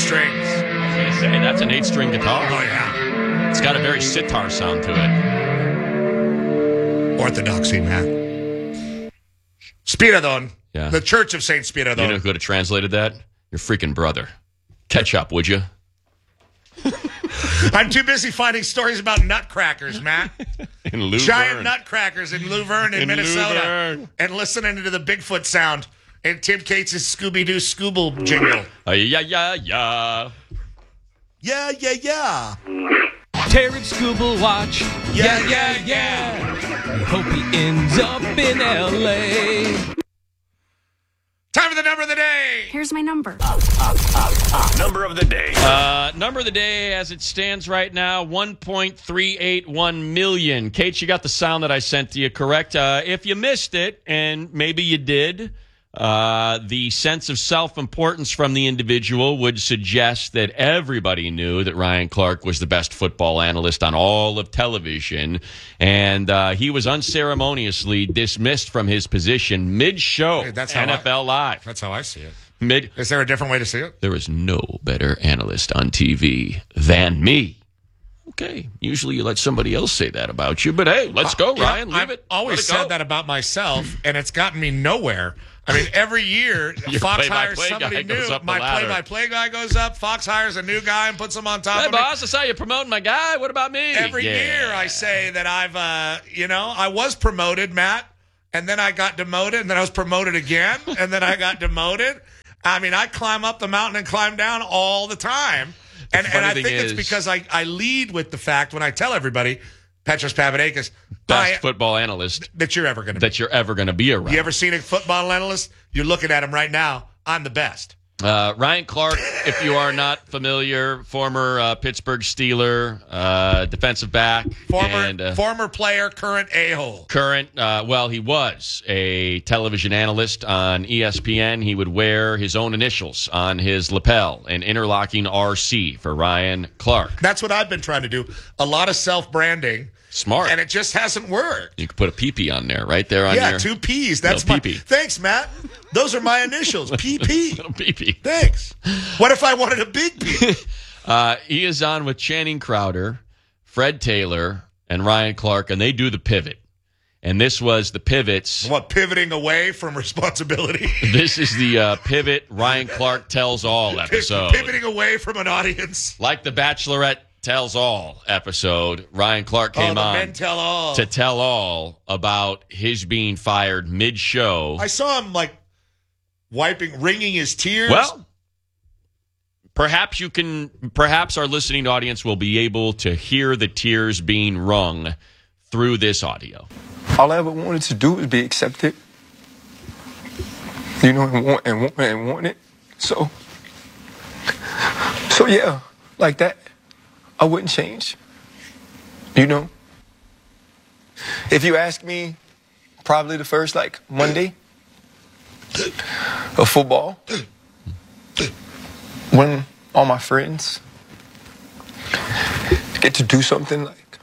strings. I was going to say, that's an 8-string guitar. Oh, yeah. It's got a very sitar sound to it. Orthodoxy, man. Spiridon. Yeah. The Church of St. Spiridon. You know who could have translated that? Your freaking brother. Catch up, would you? I'm too busy finding stories about nutcrackers, Matt. In Luverne. Giant nutcrackers in Luverne, in Minnesota. Luverne. And listening to the Bigfoot sound in Tim Cates' Scooby-Doo Scooble jingle. Yeah. Yeah, yeah, yeah. Terry Scooble watch. Yeah. I hope he ends up in L.A. Time for the number of the day. Here's my number. Number of the day. Number of the day as it stands right now, 1.381 million. Kate, you got the sound that I sent to you, correct? If you missed it, and maybe you did, the sense of self-importance from the individual would suggest that everybody knew that Ryan Clark was the best football analyst on all of television, and he was unceremoniously dismissed from his position mid-show. Hey, that's how NFL Live. That's how I see it. Mid. Is there a different way to see it? There is no better analyst on TV than me. Okay, usually you let somebody else say that about you, but hey, let's go, Ryan. Leave I've it. always Let it go. said that about myself, and it's gotten me nowhere. I mean, every year, Your Fox hires play-by-play somebody guy goes new. up the My ladder. play-by-play guy goes up. Fox hires a new guy and puts him on top Hey, of me. boss, I saw you promoting my guy. What about me? Every year I say that I've, I was promoted, Matt, and then I got demoted, and then I was promoted again, and then I got demoted. I mean, I climb up the mountain and climb down all the time. And I think it's because I lead with the fact when I tell everybody, Petros Papadakis, best football analyst that you're ever going to be. that you're ever going to be around. You ever seen a football analyst? You're looking at him right now. I'm the best. Ryan Clark, if you are not familiar, former Pittsburgh Steeler, defensive back. Former player, current a-hole. Current, he was a television analyst on ESPN. He would wear his own initials on his lapel, an interlocking RC for Ryan Clark. That's what I've been trying to do. A lot of self-branding. Smart. And it just hasn't worked. You could put a PP on there, right there on your... Yeah, 2 P's. That's No, my... PP. Thanks, Matt. Those are my initials. PP. Little PP. Thanks. What if I wanted a big P? He is on with Channing Crowder, Fred Taylor, and Ryan Clark, and they do the pivot. And this was the pivots. What, pivoting away from responsibility? This is the pivot Ryan Clark tells all episode. Pivoting away from an audience. Like the Bachelorette Tells All episode, Ryan Clark came the on men tell all. to tell all about his being fired mid-show. I saw him, wringing his tears. Well, perhaps our listening audience will be able to hear the tears being wrung through this audio. All I ever wanted to do was be accepted. And want it. So yeah, like that. I wouldn't change. If you ask me, probably the first, Monday of football, when all my friends get to do something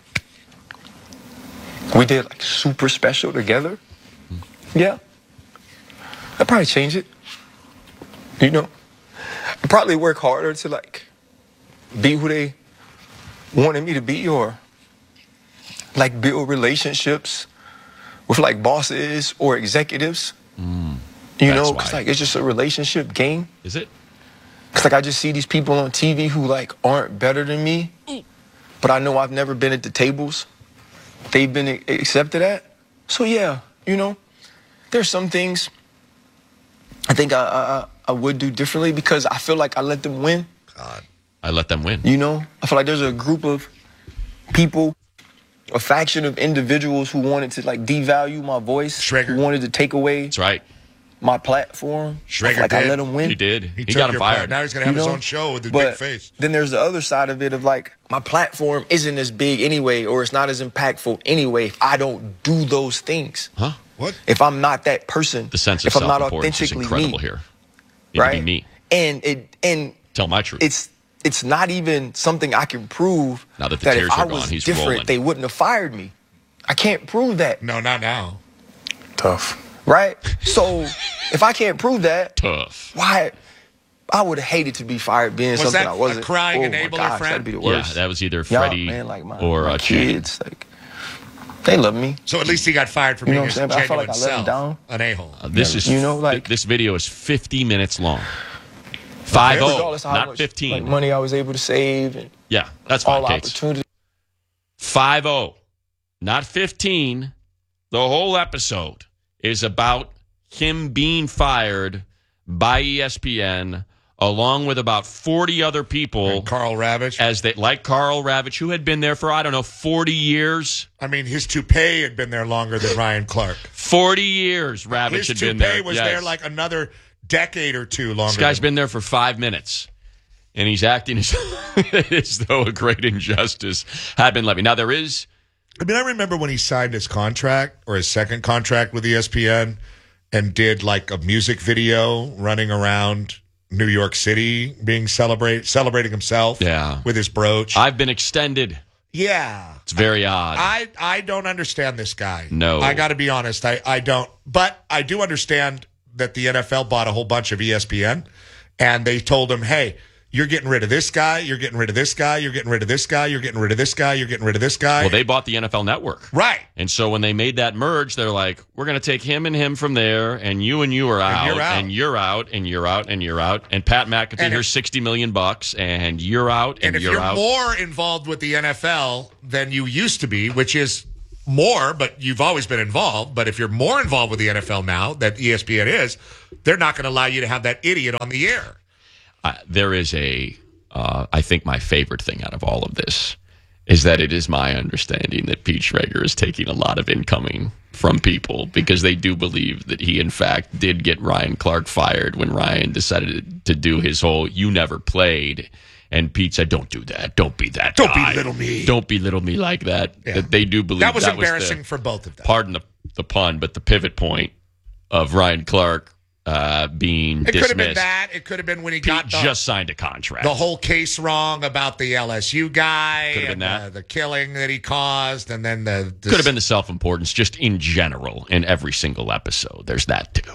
we did, super special together, yeah, I'd probably change it. I'd probably work harder to, be who they wanted me to be, or build relationships with bosses or executives. Because it's just a relationship game. Is it? Because I just see these people on TV who aren't better than me, but I know I've never been at the tables they've been accepted at. So yeah, there's some things I think I would do differently because I feel like I let them win. God. I let them win. I feel like there's a group of people, a faction of individuals who wanted to devalue my voice, Schrager. who wanted to take away That's right. my platform. Schrager I did. let him win. He did. He took got him your part. fired. Now he's going to have his own show with his But big face. then there's the other side of it of my platform isn't as big anyway, or it's not as impactful anyway if I don't do those things. Huh? What? If I'm not that person. The sense of if I'm not self-importance is authentically incredible me, here. You right? need to be me. And Tell my truth. it's not even something I can prove. Now that the that tears if I are gone, was he's different, rolling. they wouldn't have fired me. I can't prove that. No, not now. Tough. Right? So if I can't prove that, Tough. why I would have hated to be fired being Was something that I wasn't. a crying my enabler gosh, friend? that'd be the Yeah, worst. that was either Y'all, Freddie man, like my or Channing. kids. Like, they love me. So at least he got fired for You know being what his I'm saying? But I felt genuine like I let him self. down. An a-hole. This is this video is 50 minutes long. 5-0, Regardless of how not much 15. like, money I was able to save and Yeah, that's fine, all Kates. opportunities. 5-0, not 15. The whole episode is about him being fired by ESPN, along with about 40 other people. And Carl Ravitch. As they, like Carl Ravitch, who had been there for, 40 years. I mean, his toupee had been there longer than Ryan Clark. 40 years Ravitch His had been there. toupee was Yes. there like another decade or two longer. This guy's been there for 5 minutes, and he's acting as though a great injustice had been levied. Now, there is... I mean, I remember when he signed his contract or his second contract with ESPN and did like a music video running around New York City being celebrating himself with his brooch. I've been extended. Yeah. It's very odd. I don't understand this guy. No. I got to be honest. I don't. But I do understand that the NFL bought a whole bunch of ESPN, and they told him, hey, you're getting rid of this guy, you're getting rid of this guy, you're getting rid of this guy, you're getting rid of this guy, you're getting rid of this guy. Well, they bought the NFL Network. Right. And so when they made that merge, they're like, we're going to take him from there, and you are out, and you're out, and you're out, and you're out. And Pat McAfee, here's $60 million, and you're out, and you're out. And if you're more involved with the NFL than you used to be, which is more, but you've always been involved. But if you're more involved with the NFL now that ESPN is, they're not going to allow you to have that idiot on the air. There is I think my favorite thing out of all of this is that it is my understanding that Pete Schrager is taking a lot of incoming from people because they do believe that he, in fact, did get Ryan Clark fired when Ryan decided to do his whole "you never played." And Pete said, don't do that. Don't be that Don't guy. belittle me. Don't belittle me like that. Yeah. That they do believe that was embarrassing for both of them. Pardon the pun, but the pivot point of Ryan Clark being dismissed. It could have been that. It could have been when he Pete just signed a contract. The whole case wrong about the LSU guy. Could have been that. The killing that he caused, and then could have been the self-importance just in general in every single episode. There's that too.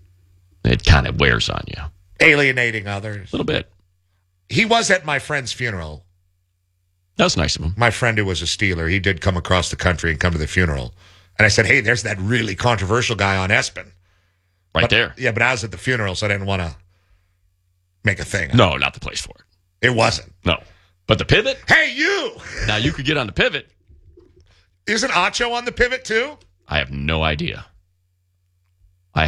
It kind of wears on you. Alienating others. A little bit. He was at my friend's funeral. That was nice of him. My friend who was a Steeler, he did come across the country and come to the funeral. And I said, hey, there's that really controversial guy on ESPN. There. Yeah, but I was at the funeral, so I didn't want to make a thing. No, not the place for it. It wasn't. No. But the pivot? Hey, you! Now you could get on the pivot. Isn't Acho on the pivot too? I have no idea. I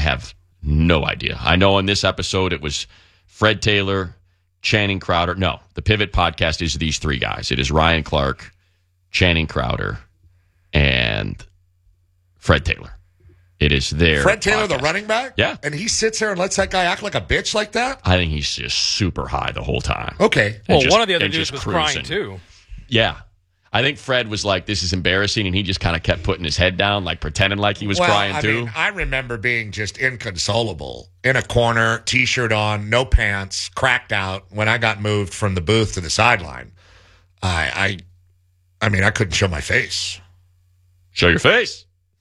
know in this episode it was Fred Taylor, Channing Crowder. No, the Pivot podcast is these three guys. It is Ryan Clark, Channing Crowder, and Fred Taylor. It is their Fred Taylor, podcast. the running back? Yeah. And he sits there and lets that guy act like a bitch like that? I think he's just super high the whole time. Okay. Well, one of the other dudes was crying too. Yeah. I think Fred was like, this is embarrassing, and he just kind of kept putting his head down, like pretending like he was crying too. Mean, I remember being just inconsolable in a corner, T-shirt on, no pants, cracked out when I got moved from the booth to the sideline. I mean, I couldn't show my face. Show your face.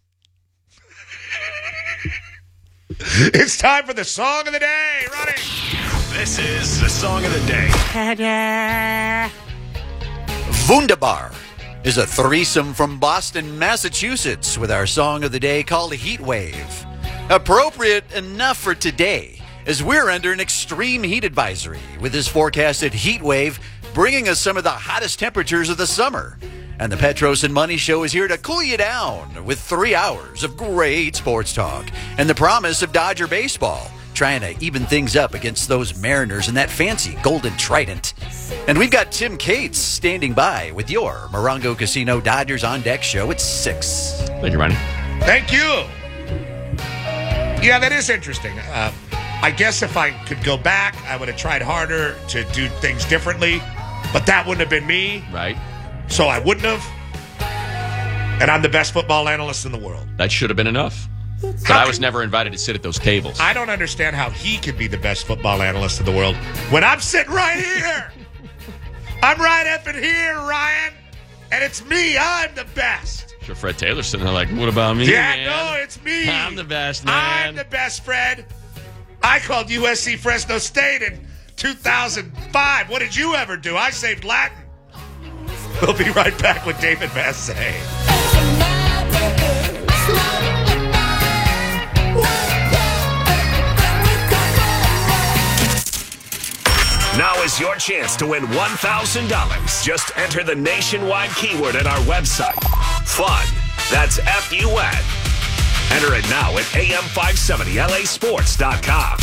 It's time for the song of the day. Ronnie. This is the song of the day. Wunderbar is a threesome from Boston, Massachusetts, with our song of the day called Heat Wave. Appropriate enough for today, as we're under an extreme heat advisory, with this forecasted heat wave bringing us some of the hottest temperatures of the summer. And the Petros and Money Show is here to cool you down with 3 hours of great sports talk and the promise of Dodger baseball, trying to even things up against those Mariners and that fancy Golden Trident. And we've got Tim Cates standing by with your Morongo Casino Dodgers on Deck show at 6. Thank you, Ronnie. Thank you. Yeah, that is interesting. I guess if I could go back, I would have tried harder to do things differently, but that wouldn't have been me. Right. So I wouldn't have. And I'm the best football analyst in the world. That should have been enough. But I was never invited to sit at those tables. I don't understand how he could be the best football analyst in the world when I'm sitting right here. I'm right up in here, Ryan. And it's me. I'm the best. Sure, Fred Taylor's sitting there like, what about me, Yeah, man? no, it's me. I'm the best, man. I'm the best, Fred. I called USC Fresno State, and 2005. What did you ever do? I saved Latin. We'll be right back with David Massey. Now is your chance to win $1,000. Just enter the nationwide keyword at our website. Fun. That's F-U-N. Enter it now at am570lasports.com.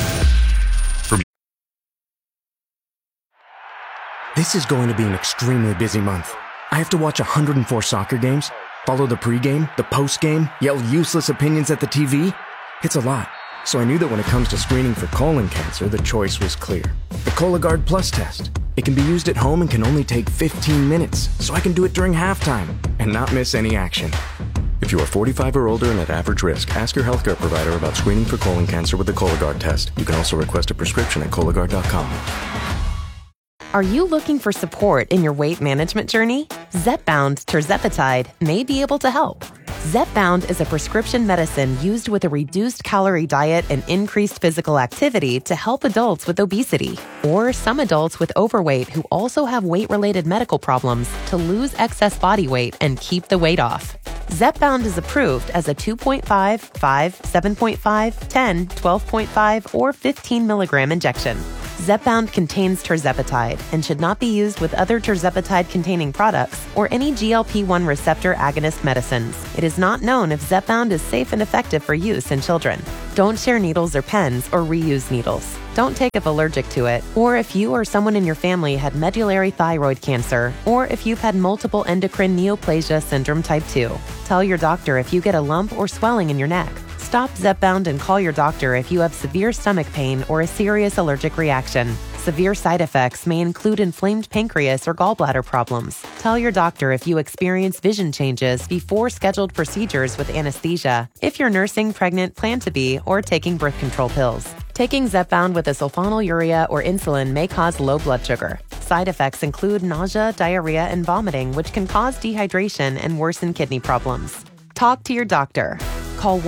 This is going to be an extremely busy month. I have to watch 104 soccer games, follow the pregame, the postgame, yell useless opinions at the TV. It's a lot. So I knew that when it comes to screening for colon cancer, the choice was clear. The Cologuard Plus test. It can be used at home and can only take 15 minutes, so I can do it during halftime and not miss any action. If you are 45 or older and at average risk, ask your healthcare provider about screening for colon cancer with the Cologuard test. You can also request a prescription at Cologuard.com. Are you looking for support in your weight management journey? Zepbound tirzepatide may be able to help. Zepbound is a prescription medicine used with a reduced calorie diet and increased physical activity to help adults with obesity or some adults with overweight who also have weight-related medical problems to lose excess body weight and keep the weight off. Zepbound is approved as a 2.5, 5, 7.5, 10, 12.5, or 15 milligram injection. Zepbound contains tirzepatide and should not be used with other tirzepatide-containing products or any GLP-1 receptor agonist medicines. It is not known if Zepbound is safe and effective for use in children. Don't share needles or pens or reuse needles. Don't take if allergic to it, or if you or someone in your family had medullary thyroid cancer, or if you've had multiple endocrine neoplasia syndrome type 2. Tell your doctor if you get a lump or swelling in your neck. Stop Zepbound and call your doctor if you have severe stomach pain or a serious allergic reaction. Severe side effects may include inflamed pancreas or gallbladder problems. Tell your doctor if you experience vision changes before scheduled procedures with anesthesia, if you're nursing, pregnant, plan to be, or taking birth control pills. Taking Zepbound with a sulfonylurea or insulin may cause low blood sugar. Side effects include nausea, diarrhea, and vomiting, which can cause dehydration and worsen kidney problems. Talk to your doctor. Call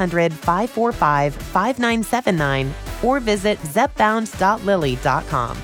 1-800-545-5979 or visit zepbound.lilly.com.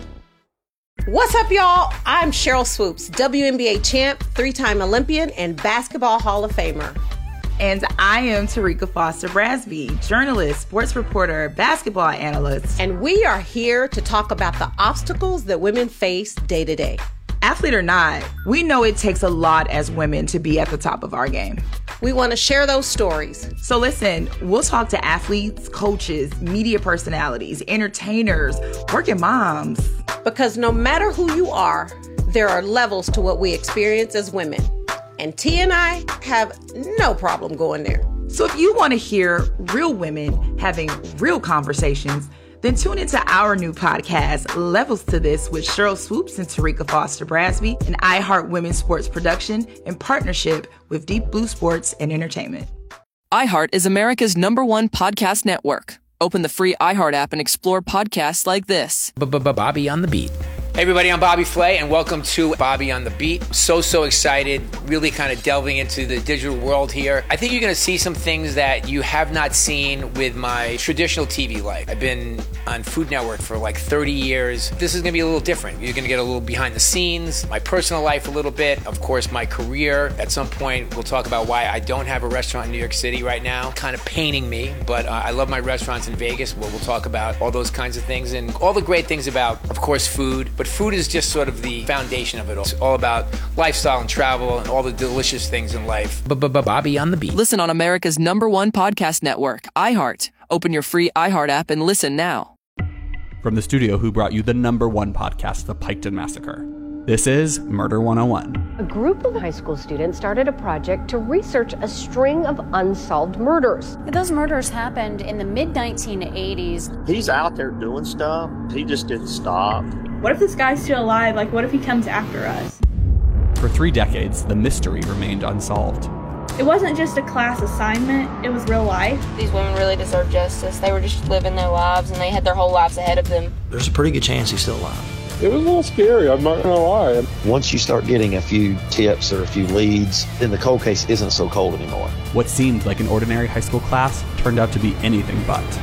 What's up, y'all? I'm Cheryl Swoops, WNBA champ, 3-time Olympian, and Basketball Hall of Famer. And I am Tarika Foster Brasby, journalist, sports reporter, basketball analyst. And we are here to talk about the obstacles that women face day to day. Athlete or not, we know it takes a lot as women to be at the top of our game. We want to share those stories. So listen, we'll talk to athletes, coaches, media personalities, entertainers, working moms. Because no matter who you are, there are levels to what we experience as women. And T and I have no problem going there. So if you want to hear real women having real conversations, then tune into our new podcast, Levels to This, with Cheryl Swoops and Tarika Foster Brasby, an iHeart Women's Sports production in partnership with Deep Blue Sports and Entertainment. iHeart is America's #1 podcast network. Open the free iHeart app and explore podcasts like this. Bobby on the Beat. Hey everybody, I'm Bobby Flay, and welcome to Bobby on the Beat. So excited, really kind of delving into the digital world here. I think you're going to see some things that you have not seen with my traditional TV life. I've been on Food Network for like 30 years. This is going to be a little different. You're going to get a little behind the scenes, my personal life a little bit, of course my career. At some point, we'll talk about why I don't have a restaurant in New York City right now. Kind of paining me, but I love my restaurants in Vegas, where we'll talk about all those kinds of things and all the great things about, of course, food. But food is just sort of the foundation of it all. It's all about lifestyle and travel and all the delicious things in life. Bobby on the Beat. Listen on America's #1 podcast network, iHeart. Open your free iHeart app and listen now. From the studio who brought you the #1 podcast, The Piketon Massacre, this is Murder 101. A group of high school students started a project to research a string of unsolved murders. Those murders happened in the mid-1980s. He's out there doing stuff. He just didn't stop. What if this guy's still alive? Like, what if he comes after us? For 3 decades, the mystery remained unsolved. It wasn't just a class assignment, it was real life. These women really deserve justice. They were just living their lives, and they had their whole lives ahead of them. There's a pretty good chance he's still alive. It was a little scary, I'm not gonna lie. Once you start getting a few tips or a few leads, then the cold case isn't so cold anymore. What seemed like an ordinary high school class turned out to be anything but.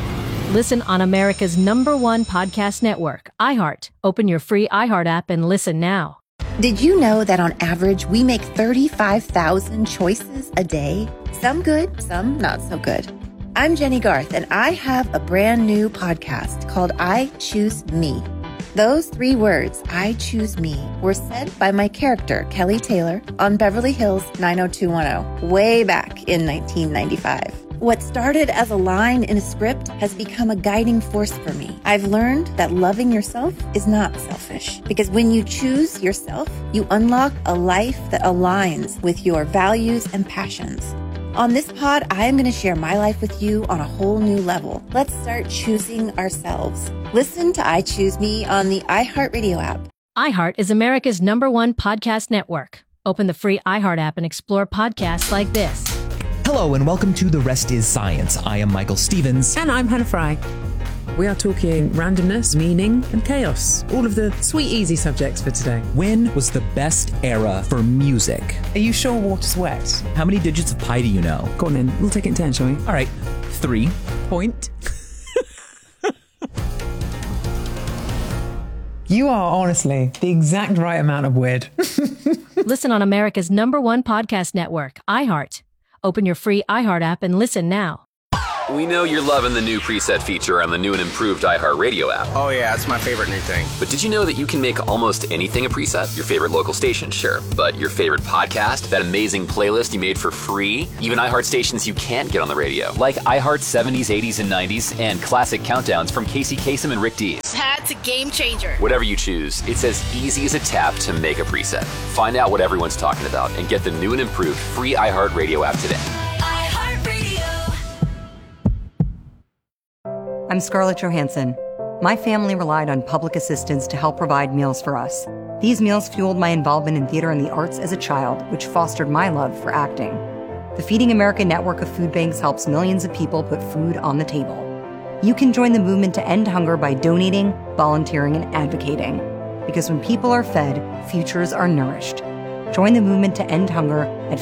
Listen on America's #1 podcast network, iHeart. Open your free iHeart app and listen now. Did you know that on average, we make 35,000 choices a day? Some good, some not so good. I'm Jenny Garth, and I have a brand new podcast called I Choose Me. Those 3 words, I choose me, were said by my character, Kelly Taylor, on Beverly Hills 90210, way back in 1995. What started as a line in a script has become a guiding force for me. I've learned that loving yourself is not selfish, because when you choose yourself, you unlock a life that aligns with your values and passions. On this pod, I am going to share my life with you on a whole new level. Let's start choosing ourselves. Listen to I Choose Me on the iHeartRadio app. iHeart is America's #1 podcast network. Open the free iHeart app and explore podcasts like this. Hello and welcome to The Rest is Science. I am Michael Stevens. And I'm Hannah Fry. We are talking randomness, meaning, and chaos. All of the sweet, easy subjects for today. When was the best era for music? Are you sure water's wet? How many digits of pi do you know? Go on then. We'll take it in turn, shall we? All right. 3. Point. You are honestly the exact right amount of weird. Listen on America's #1 podcast network, iHeart. Open your free iHeart app and listen now. We know you're loving the new preset feature on the new and improved iHeartRadio app. Oh yeah, it's my favorite new thing. But did you know that you can make almost anything a preset? Your favorite local station, sure. But your favorite podcast, that amazing playlist you made for free, even iHeart stations you can't get on the radio, like iHeart 70s, 80s, and 90s, and classic countdowns from Casey Kasem and Rick Dees. That's a game changer. Whatever you choose, it's as easy as a tap to make a preset. Find out what everyone's talking about and get the new and improved free iHeartRadio app today. I'm Scarlett Johansson. My family relied on public assistance to help provide meals for us. These meals fueled my involvement in theater and the arts as a child, which fostered my love for acting. The Feeding America network of food banks helps millions of people put food on the table. You can join the movement to end hunger by donating, volunteering, and advocating. Because when people are fed, futures are nourished. Join the movement to end hunger at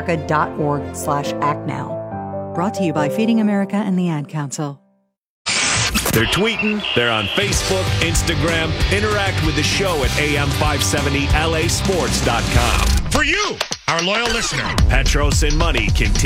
feedingamerica.org/actnow. Brought to you by Feeding America and the Ad Council. They're tweeting, they're on Facebook, Instagram. Interact with the show at AM570LAsports.com. For you, our loyal listener. Petros and Money continue.